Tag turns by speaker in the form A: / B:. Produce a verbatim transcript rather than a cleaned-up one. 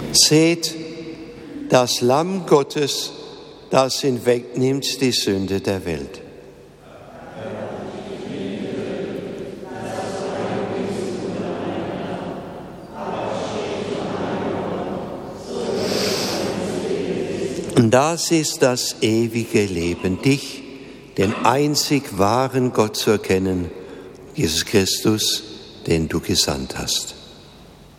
A: Seht, das Lamm Gottes, das hinwegnimmt die Sünde der Welt. Und das ist das ewige Leben, dich, den einzig wahren Gott zu erkennen, Jesus Christus, den du gesandt hast.